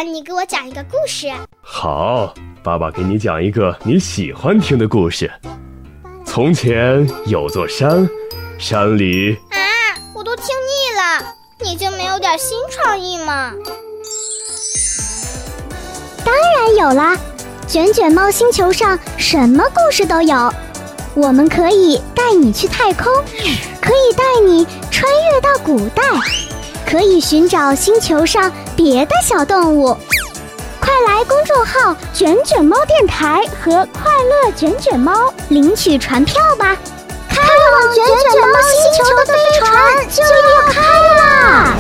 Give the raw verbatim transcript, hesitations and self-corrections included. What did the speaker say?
你给我讲一个故事。 好，爸爸给你讲一个你喜欢听的故事。从前有座山，山里…… 啊，我都听腻了，你就没有点新创意吗？ 当然有啦，卷卷猫星球上什么故事都有。我们可以带你去太空，可以带你穿越到古代，可以寻找星球上别的小动物。快来公众号卷卷猫电台和快乐卷卷猫领取船票吧，开往卷卷猫星球的飞船就要开啦！